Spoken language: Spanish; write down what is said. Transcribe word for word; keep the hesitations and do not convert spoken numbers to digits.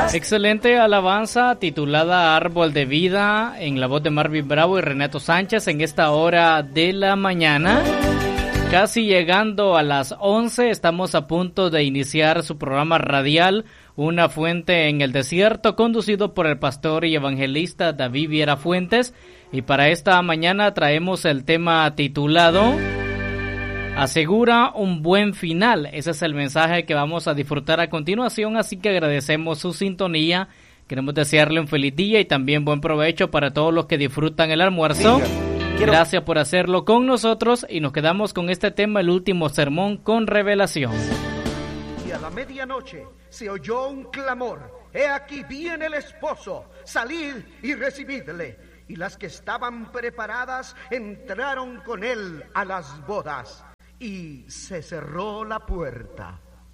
Excelente alabanza titulada Árbol de Vida en la voz de Marvin Bravo y Renato Sánchez en esta hora de la mañana. Casi llegando a las once, estamos a punto de iniciar su programa radial Una Fuente en el Desierto, conducido por el pastor y evangelista David Viera Fuentes. Y para esta mañana traemos el tema titulado Asegura un buen final. Ese es el mensaje que vamos a disfrutar a continuación, así que agradecemos su sintonía. Queremos desearle un feliz día y también buen provecho para todos los que disfrutan el almuerzo. Quiero... Gracias por hacerlo con nosotros y nos quedamos con este tema, el último sermón con revelación. Y a la medianoche se oyó un clamor: he aquí viene el esposo, salid y recibidle. Y las que estaban preparadas entraron con él a las bodas. Y se cerró la puerta.